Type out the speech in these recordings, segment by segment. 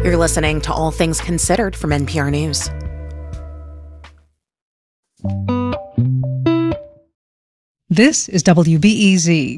You're listening to All Things Considered from NPR News. This is WBEZ.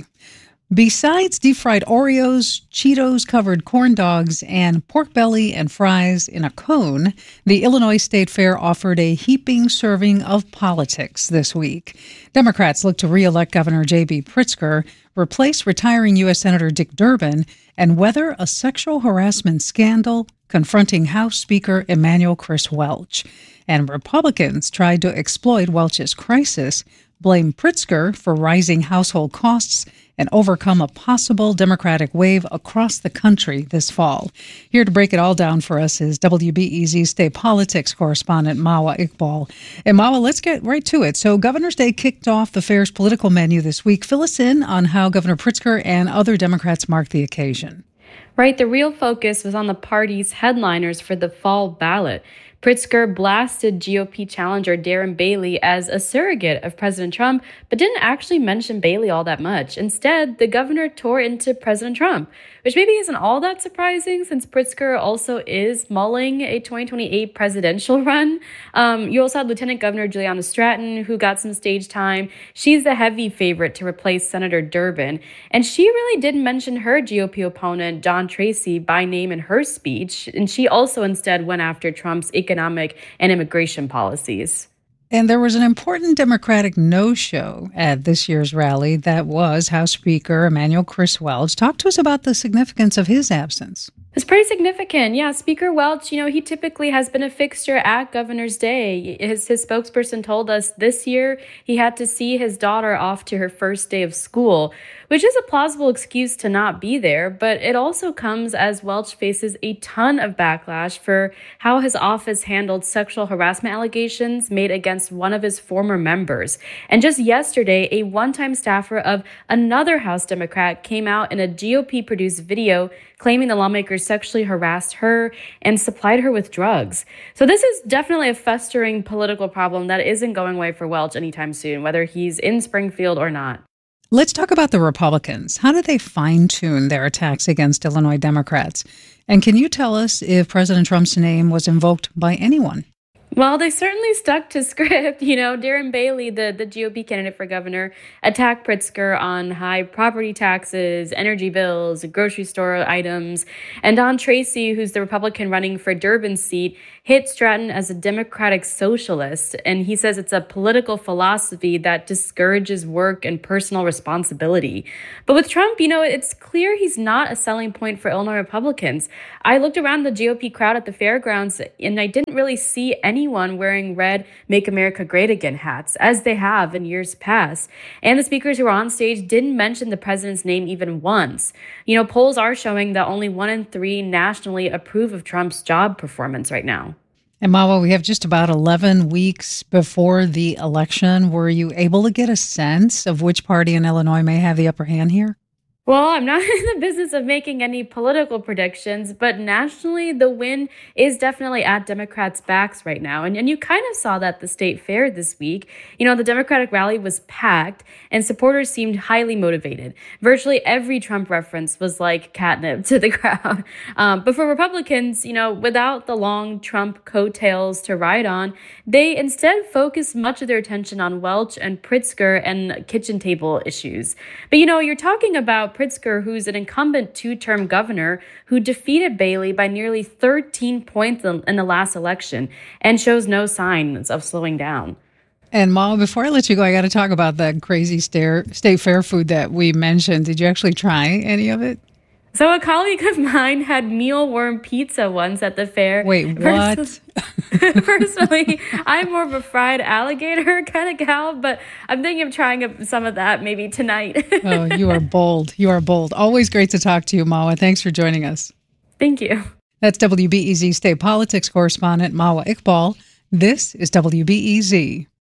Besides deep-fried Oreos, Cheetos-covered corn dogs, and pork belly and fries in a cone, the Illinois State Fair offered a heaping serving of politics this week. Democrats look to re-elect Governor J.B. Pritzker, replace retiring U.S. Senator Dick Durbin, and weather a sexual harassment scandal confronting House Speaker Emanuel Chris Welch. And Republicans tried to exploit Welch's crisis, blame Pritzker for rising household costs, and overcome a possible Democratic wave across the country this fall. Here to break it all down for us is WBEZ state politics correspondent Mawa Iqbal. And Mawa, let's get right to it. So Governor's Day kicked off the fair's political menu this week. Fill us in on how Governor Pritzker and other Democrats marked the occasion. Right, the real focus was on the party's headliners for the fall ballot. Pritzker blasted GOP challenger Darren Bailey as a surrogate of President Trump, but didn't actually mention Bailey all that much. Instead, the governor tore into President Trump, which maybe isn't all that surprising since Pritzker also is mulling a 2028 presidential run. You also had Lieutenant Governor Juliana Stratton, who got some stage time. She's the heavy favorite to replace Senator Durbin, and she really didn't mention her GOP opponent, John Tracy, by name in her speech, and she also instead went after Trump's economic and immigration policies. And there was an important Democratic no-show at this year's rally. That was House Speaker Emanuel Chris Welch. Talk to us about the significance of his absence. It's pretty significant. Yeah, Speaker Welch, he typically has been a fixture at Governor's Day. His spokesperson told us this year he had to see his daughter off to her first day of school, which is a plausible excuse to not be there, but it also comes as Welch faces a ton of backlash for how his office handled sexual harassment allegations made against one of his former members. And just yesterday, a one-time staffer of another House Democrat came out in a GOP-produced video claiming the lawmakers sexually harassed her and supplied her with drugs. So this is definitely a festering political problem that isn't going away for Welch anytime soon, whether he's in Springfield or not. Let's talk about the Republicans. How did they fine-tune their attacks against Illinois Democrats? And can you tell us if President Trump's name was invoked by anyone? Well, they certainly stuck to script. Darren Bailey, the GOP candidate for governor, attacked Pritzker on high property taxes, energy bills, grocery store items. And Don Tracy, who's the Republican running for Durbin's seat, hit Stratton as a Democratic socialist. And he says it's a political philosophy that discourages work and personal responsibility. But with Trump, it's clear he's not a selling point for Illinois Republicans. I looked around the GOP crowd at the fairgrounds, and I didn't really see anyone wearing red Make America Great Again hats, as they have in years past. And the speakers who were on stage didn't mention the president's name even once. Polls are showing that only 1 in 3 nationally approve of Trump's job performance right now. And Mawa, we have just about 11 weeks before the election. Were you able to get a sense of which party in Illinois may have the upper hand here? Well, I'm not in the business of making any political predictions, but nationally, the wind is definitely at Democrats' backs right now. And you kind of saw that at the state fair this week. The Democratic rally was packed and supporters seemed highly motivated. Virtually every Trump reference was like catnip to the crowd. But for Republicans, without the long Trump coattails to ride on, they instead focused much of their attention on Welch and Pritzker and kitchen table issues. But, you're talking about Pritzker, who's an incumbent 2-term governor who defeated Bailey by nearly 13 points in the last election and shows no signs of slowing down. And Mom, before I let you go, I got to talk about that crazy state fair food that we mentioned. Did you actually try any of it? So a colleague of mine had mealworm pizza once at the fair. Wait, what? Personally, I'm more of a fried alligator kind of gal, but I'm thinking of trying some of that maybe tonight. Oh, you are bold. You are bold. Always great to talk to you, Mawa. Thanks for joining us. Thank you. That's WBEZ state politics correspondent Mawa Iqbal. This is WBEZ.